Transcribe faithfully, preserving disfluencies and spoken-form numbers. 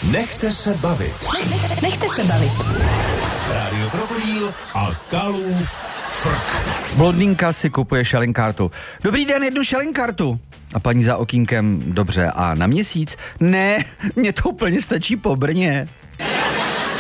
Nechte se bavit. Nechte se bavit. Rádio Krokodýl a Kalův frk. Blondýnka si kupuje šalinkartu. Dobrý den, jednu šalinkartu. A paní za okýnkem, dobře, a na měsíc? Ne, mně to úplně stačí po Brně.